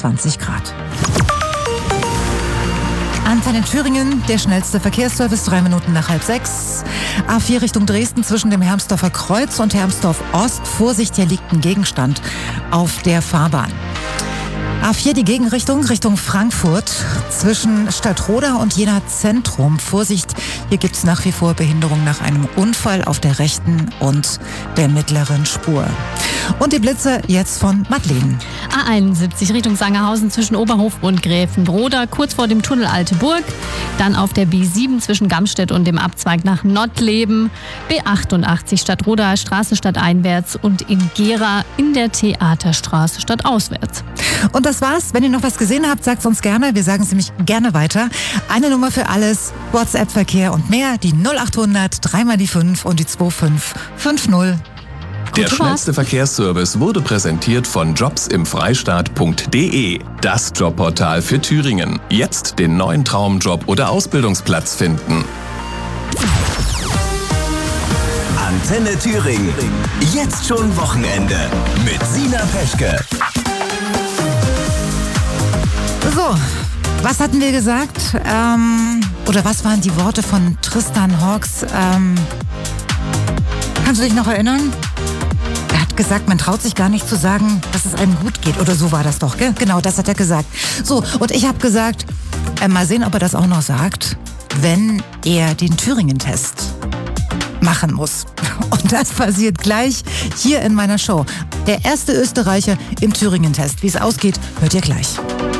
20 Grad. Antenne Thüringen, der schnellste Verkehrsservice, 3 Minuten nach 5:30. A4 Richtung Dresden zwischen dem Hermsdorfer Kreuz und Hermsdorf Ost. Vorsicht, hier liegt ein Gegenstand auf der Fahrbahn. A4 die Gegenrichtung, Richtung Frankfurt, zwischen Stadtroda und Jena Zentrum. Vorsicht, hier gibt es nach wie vor Behinderung nach einem Unfall auf der rechten und der mittleren Spur. Und die Blitze jetzt von Madeleine. A71 Richtung Sangerhausen zwischen Oberhof und Gräfenbroda, kurz vor dem Tunnel Alte Burg. Dann auf der B7 zwischen Gamstedt und dem Abzweig nach Nottleben. B88 Stadtroda Straße stadteinwärts und in Gera in der Theaterstraße stadtauswärts. Und das war's. Wenn ihr noch was gesehen habt, sagt's uns gerne. Wir sagen es nämlich gerne weiter. Eine Nummer für alles, WhatsApp-Verkehr und mehr, die 0800 3 die 5 und die 2550. Der schnellste Verkehrsservice wurde präsentiert von jobsimfreistaat.de. Das Jobportal für Thüringen. Jetzt den neuen Traumjob oder Ausbildungsplatz finden. Antenne Thüringen. Jetzt schon Wochenende mit Sina Peschke. So, was hatten wir gesagt? Oder was waren die Worte von Tristan Hawks? Kannst du dich noch erinnern? Er hat gesagt, man traut sich gar nicht zu sagen, dass es einem gut geht. Oder so war das doch, gell? Genau, das hat er gesagt. So, und ich habe gesagt, mal sehen, ob er das auch noch sagt, wenn er den Thüringen-Test machen muss. Und das passiert gleich hier in meiner Show. Der erste Österreicher im Thüringen-Test. Wie es ausgeht, hört ihr gleich.